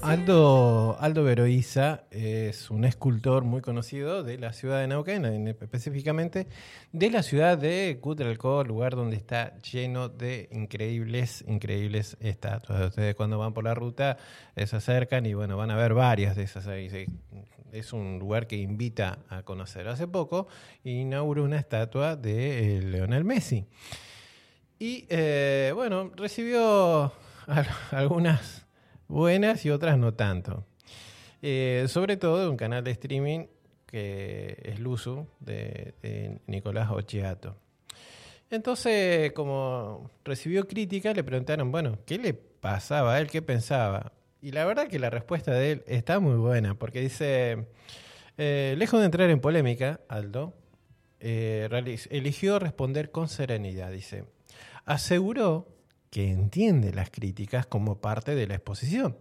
Aldo Veroiza es un escultor muy conocido de la ciudad de Neuquén, específicamente de la ciudad de Cutralcó, lugar donde está lleno de increíbles estatuas. Ustedes cuando van por la ruta se acercan y bueno, van a ver varias de esas ahí. Sí. Es un lugar que invita a conocer. Hace poco inauguró una estatua de Lionel Messi. Y bueno, recibió algunas buenas y otras no tanto. Sobre todo de un canal de streaming que es Luzu, de Nicolás Occhiato. Entonces, como recibió crítica, le preguntaron, bueno, ¿qué le pasaba a él? ¿Qué pensaba? Y la verdad que la respuesta de él está muy buena, porque dice, lejos de entrar en polémica, Aldo, eligió responder con serenidad, dice. Aseguró que entiende las críticas como parte de la exposición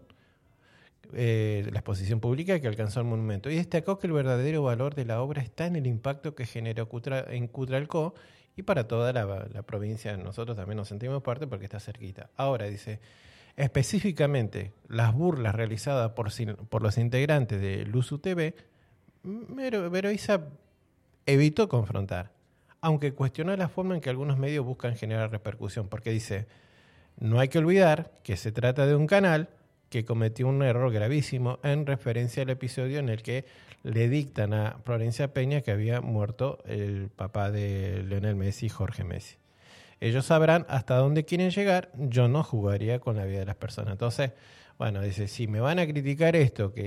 pública que alcanzó el monumento, y destacó que el verdadero valor de la obra está en el impacto que generó en Cutralcó y para toda la provincia. Nosotros también nos sentimos parte porque está cerquita. Ahora dice, específicamente las burlas realizadas por los integrantes de Luzu TV, Veroiza evitó confrontar, aunque cuestionó la forma en que algunos medios buscan generar repercusión, porque dice, no hay que olvidar que se trata de un canal que cometió un error gravísimo en referencia al episodio en el que le dictan a Florencia Peña que había muerto el papá de Lionel Messi, Jorge Messi. Ellos sabrán hasta dónde quieren llegar, yo no jugaría con la vida de las personas. Entonces, bueno, dice, si me van a criticar esto, que